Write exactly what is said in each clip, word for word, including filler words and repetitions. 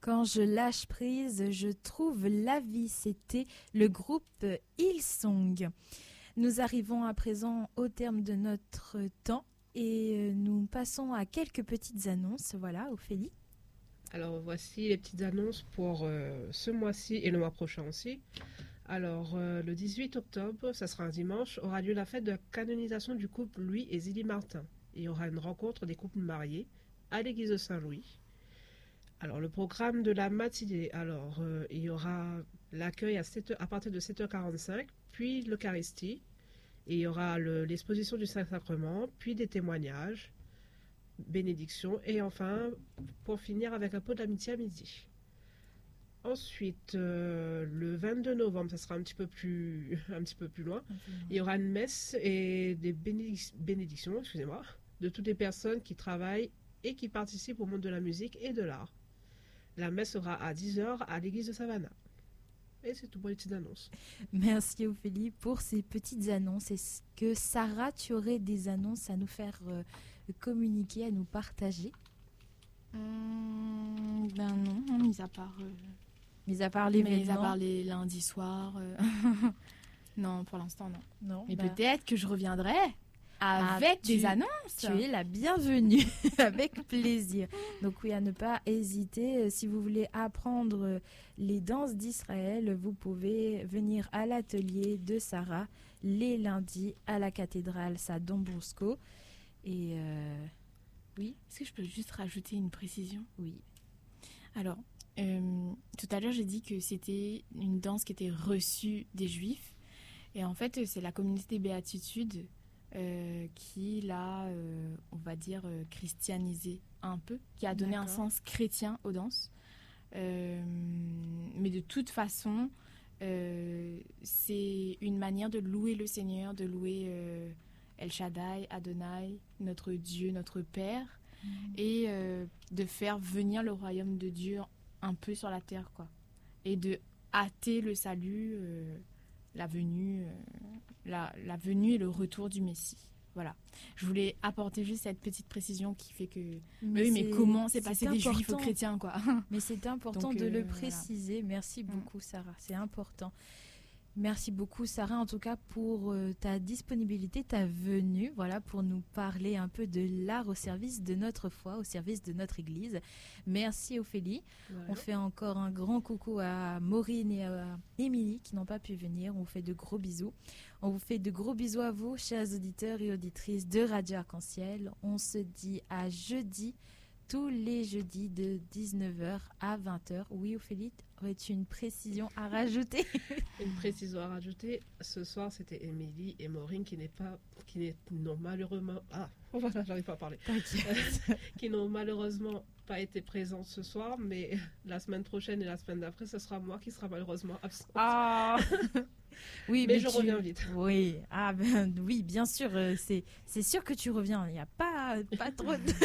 Quand je lâche prise, je trouve la vie. C'était le groupe Hillsong. Nous arrivons à présent au terme de notre temps et nous passons à quelques petites annonces. Voilà, Ophélie. Alors voici les petites annonces pour euh, ce mois-ci et le mois prochain aussi. Alors euh, le dix-huit octobre, ça sera un dimanche, aura lieu la fête de la canonisation du couple Louis et Zélie Martin. Il y aura une rencontre des couples mariés à l'église de Saint-Louis. Alors le programme de la matinée, alors euh, il y aura l'accueil à, sept heures, à partir de sept heures quarante-cinq, puis l'Eucharistie, et il y aura le, l'exposition du Saint-Sacrement, puis des témoignages, bénédiction, et enfin pour finir avec un pot d'amitié à midi. Ensuite, euh, le vingt-deux novembre, ça sera un petit peu plus, un petit peu plus loin, il y aura une messe et des bénédic- bénédictions, excusez-moi, de toutes les personnes qui travaillent et qui participent au monde de la musique et de l'art. La messe sera à dix heures à l'église de Savannah. Et c'est tout pour les petites annonces. Merci Ophélie pour ces petites annonces. Est-ce que Sarah, tu aurais des annonces à nous faire euh, communiquer, à nous partager? Mmh, Ben non, mis à part... Euh... Mis à part l'événement. Mis à part les lundis soirs. Euh... non, pour l'instant, non. Non. Mais bah... peut-être que je reviendrai avec ah, des tu, annonces. Tu es la bienvenue, avec plaisir. Donc oui, à ne pas hésiter. Si vous voulez apprendre les danses d'Israël, vous pouvez venir à l'atelier de Sarah les lundis à la cathédrale à Don Bosco. Et euh... oui. Est-ce que je peux juste rajouter une précision? Oui. Alors, euh, tout à l'heure, j'ai dit que c'était une danse qui était reçue des Juifs. Et en fait, c'est la communauté des Béatitudes Euh, qui l'a, euh, on va dire, euh, christianisé un peu, qui a donné D'accord. un sens chrétien aux danses. Euh, mais de toute façon, euh, c'est une manière de louer le Seigneur, de louer euh, El Shaddai, Adonai, notre Dieu, notre Père, mmh. et euh, de faire venir le royaume de Dieu un peu sur la terre, quoi. Et de hâter le salut, euh, la venue, euh, la, la venue et le retour du Messie. Voilà. Je voulais apporter juste cette petite précision qui fait que... Mais oui, mais comment c'est passé des Juifs aux chrétiens, quoi. Mais c'est important Donc, de euh, le préciser. Voilà. Merci beaucoup, Sarah. C'est important. Merci beaucoup, Sarah, en tout cas, pour euh, ta disponibilité, ta venue, voilà, pour nous parler un peu de l'art au service de notre foi, au service de notre Église. Merci, Ophélie. Voilà. On fait encore un grand coucou à Maureen et à Émilie qui n'ont pas pu venir. On vous fait de gros bisous. On vous fait de gros bisous à vous, chers auditeurs et auditrices de Radio Arc-en-Ciel. On se dit à jeudi, tous les jeudis de dix-neuf heures à vingt heures. Oui, Ophélie, aurais-tu une précision à rajouter? Une précision à rajouter. Ce soir, c'était Émilie et Maureen qui n'est pas, qui n'est, n'ont malheureusement, ah, voilà, j'arrive pas à parler, qui n'ont malheureusement pas été présentes ce soir, mais la semaine prochaine et la semaine d'après, ce sera moi qui sera malheureusement absente. Ah. Oui, mais, mais je tu... reviens vite. Oui, ah ben oui, bien sûr, c'est c'est sûr que tu reviens. Il n'y a pas pas trop de.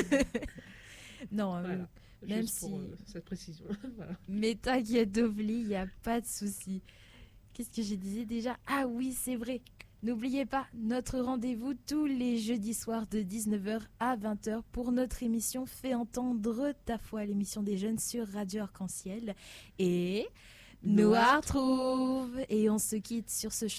Non, voilà. euh, même Juste si. Pour, euh, cette précision. Voilà. Mais t'inquiète, Ophélie, il n'y a pas de souci. Qu'est-ce que je disais déjà? Ah oui, c'est vrai. N'oubliez pas notre rendez-vous tous les jeudis soirs de dix-neuf heures à vingt heures pour notre émission Fais entendre ta foi, l'émission des jeunes sur Radio Arc-en-Ciel. Et nous retrouve. Et on se quitte sur ce